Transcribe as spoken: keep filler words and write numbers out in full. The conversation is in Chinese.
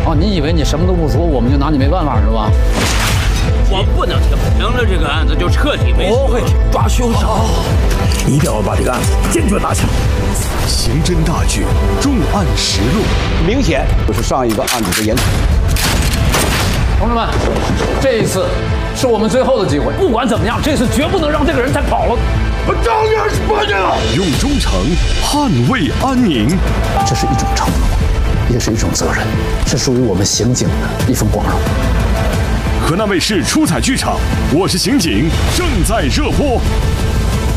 哦，你以为你什么都不说，我们就拿你没办法是吧？ 我不能停，停了这个案子就彻底没戏。 不会抓凶手，一定要把这个案子坚决拿下。 刑侦大剧《重案实录》， 明显就是上一个案子的延续。 同志们，这一次是我们最后的机会，不管怎么样，这次绝不能让这个人再跑了。 我张你二十八年了，用忠诚捍卫安宁。 这是一种承诺，也是一种责任，是属于我们刑警的一份光荣。 河南卫视出彩剧场，我是刑警，正在热播。